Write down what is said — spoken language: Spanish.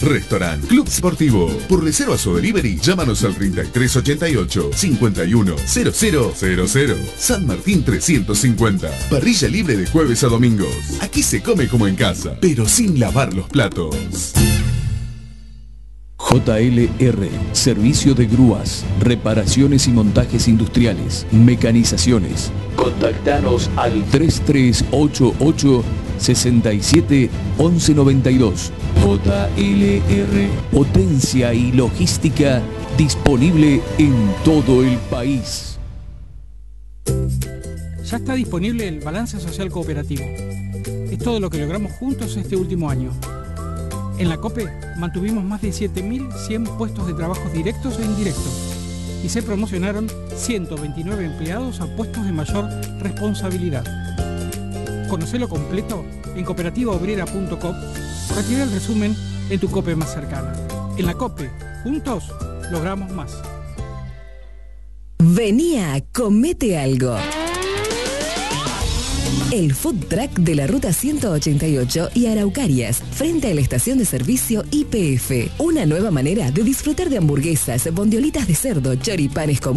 Restaurant Club Sportivo. Por reservas o delivery, llámanos al 3388 510000. San Martín 350. Parrilla libre de jueves a domingos. Aquí se come como en casa, pero sin lavar los platos. JLR, servicio de grúas, reparaciones y montajes industriales, mecanizaciones. Contactanos al 3388 67 1192. JLR, potencia y logística disponible en todo el país. Ya está disponible el balance social cooperativo. Es todo lo que logramos juntos este último año. En la COPE mantuvimos más de 7.100 puestos de trabajo directos e indirectos y se promocionaron 129 empleados a puestos de mayor responsabilidad. Conocelo completo en cooperativaobrera.com o retira el resumen en tu COPE más cercana. En la COPE, juntos, logramos más. Venía, comete algo. El food truck de la Ruta 188 y Araucarias, frente a la estación de servicio YPF. Una nueva manera de disfrutar de hamburguesas, bondiolitas de cerdo, choripanes con